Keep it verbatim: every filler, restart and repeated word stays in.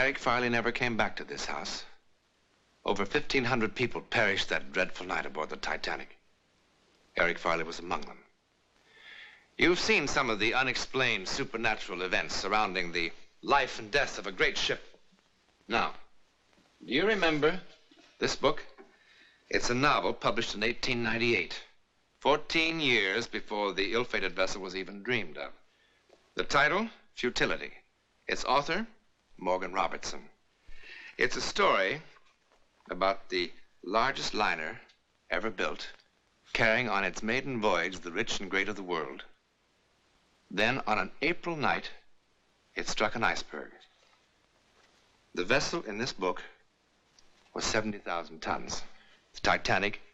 Eric Farley never came back to this house. Over fifteen hundred people perished that dreadful night aboard the Titanic. Eric Farley was among them. You've seen some of the unexplained supernatural events surrounding the life and death of a great ship. Now, do you remember this book? It's a novel published in eighteen ninety-eight, fourteen years before the ill-fated vessel was even dreamed of. The title, Futility. Its author, Morgan Robertson. It's a story about the largest liner ever built, carrying on its maiden voyage the rich and great of the world. Then, on an April night, it struck an iceberg. The vessel in this book was seventy thousand tons. The Titanic,